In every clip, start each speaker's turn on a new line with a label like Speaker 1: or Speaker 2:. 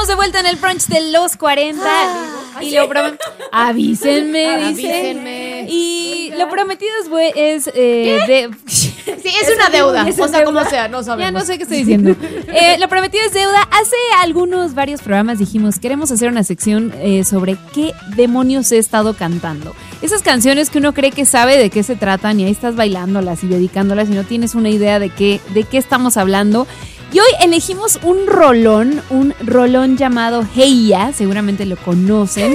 Speaker 1: Estamos de vuelta en el brunch de los 40. Y lo avísenme, dice. Y lo prometido es
Speaker 2: sí, es una deuda. O sea, como sea, no sabemos.
Speaker 1: Ya no sé qué estoy diciendo. Lo prometido es deuda. Hace varios programas dijimos, queremos hacer una sección sobre qué demonios he estado cantando. Esas canciones que uno cree que sabe de qué se tratan y ahí estás bailándolas y dedicándolas y no tienes una idea de qué estamos hablando. Y hoy elegimos un rolón llamado Hey Ya, seguramente lo conocen.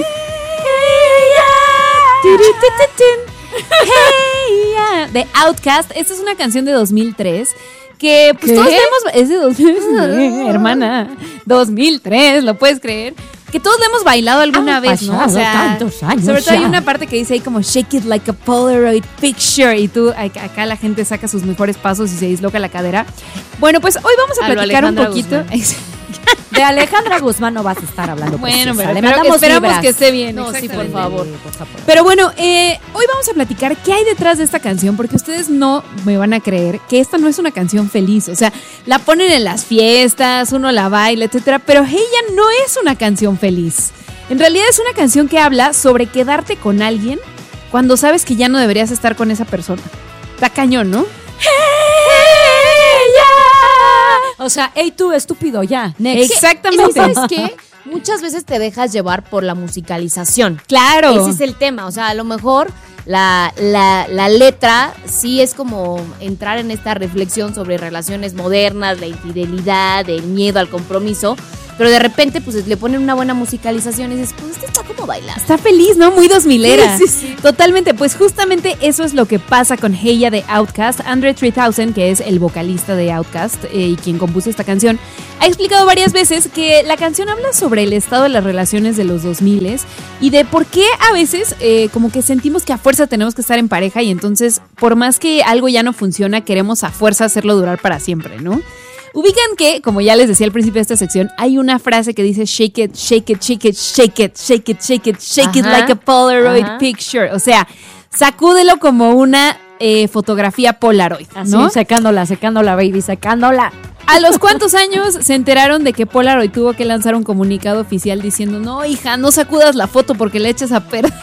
Speaker 1: Hey Ya, de Outkast. Esta es una canción de 2003 que pues todos vemos, es de 2003, hermana, 2003, ¿lo puedes creer? Que todos lo hemos bailado alguna vez, ¿no? O sea,
Speaker 3: tantos años.
Speaker 1: Sobre todo hay una parte que dice ahí como shake it like a Polaroid picture y tú, acá la gente saca sus mejores pasos y se disloca la cadera. Bueno, pues hoy vamos a platicar un poquito.
Speaker 3: De Alejandra Guzmán no vas a estar hablando.
Speaker 1: Bueno,
Speaker 3: pero
Speaker 1: esperamos vibras. Que esté bien.
Speaker 2: No, sí, por favor.
Speaker 1: Pero bueno, hoy vamos a platicar qué hay detrás de esta canción, porque ustedes no me van a creer que esta no es una canción feliz. O sea, la ponen en las fiestas, uno la baila, etcétera, pero ella no es una canción feliz. En realidad es una canción que habla sobre quedarte con alguien cuando sabes que ya no deberías estar con esa persona. Está cañón, ¿no?
Speaker 3: O sea, hey tú, estúpido, ya, next.
Speaker 1: Exactamente.
Speaker 2: ¿Sabes qué? Muchas veces te dejas llevar por la musicalización.
Speaker 1: Claro.
Speaker 2: Ese es el tema. O sea, a lo mejor la letra sí es como entrar en esta reflexión sobre relaciones modernas, la infidelidad, el miedo al compromiso. Pero de repente, pues le ponen una buena musicalización y dices, pues esto está como bailar.
Speaker 1: Está feliz, ¿no? Muy 2000era.
Speaker 2: Sí.
Speaker 1: Totalmente. Pues justamente eso es lo que pasa con Hey Ya de Outkast. Andre 3000, que es el vocalista de Outkast y quien compuso esta canción, ha explicado varias veces que la canción habla sobre el estado de las relaciones de los 2000 y de por qué a veces como que sentimos que a fuerza tenemos que estar en pareja y entonces por más que algo ya no funciona, queremos a fuerza hacerlo durar para siempre, ¿no? Ubican que, como ya les decía al principio de esta sección, hay una frase que dice shake it, shake it, shake it, shake it, shake it, shake it, shake it like a Polaroid picture. O sea, sacúdelo como una fotografía Polaroid, ¿no?
Speaker 3: Así, secándola, baby, secándola.
Speaker 1: ¿A los cuántos años se enteraron de que Polaroid tuvo que lanzar un comunicado oficial diciendo, no, hija, no sacudas la foto porque la echas a perder?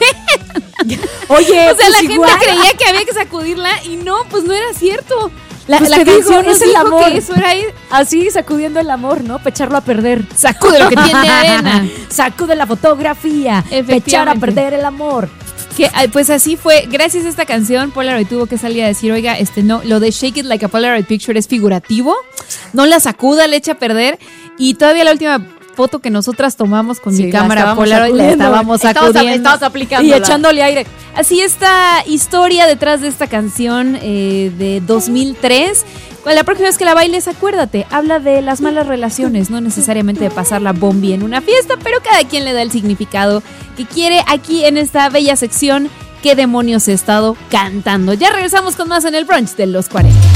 Speaker 3: Oye,
Speaker 1: o sea,
Speaker 3: pues
Speaker 1: la
Speaker 3: igual
Speaker 1: gente creía que había que sacudirla y no, pues no era cierto.
Speaker 3: La canción es el amor.
Speaker 1: Que eso era ir
Speaker 3: así sacudiendo el amor, ¿no? Pecharlo a perder.
Speaker 1: Sacude lo que tiene arena.
Speaker 3: Sacude la fotografía. Pechar a perder el amor.
Speaker 1: Que, pues así fue. Gracias a esta canción, Polaroid tuvo que salir a decir, oiga, no, lo de shake it like a Polaroid picture es figurativo. No la sacuda, le echa a perder. Y todavía la última foto que nosotras tomamos con mi cámara Polaroid la estábamos sacudiendo.
Speaker 2: Estabas aplicando.
Speaker 3: Y echándole aire.
Speaker 1: Así esta historia detrás de esta canción de 2003. La próxima vez que la bailes, acuérdate, habla de las malas relaciones, no necesariamente de pasar la bombi en una fiesta, pero cada quien le da el significado que quiere aquí en esta bella sección. ¿Qué demonios he estado cantando? Ya regresamos con más en el brunch de los 40.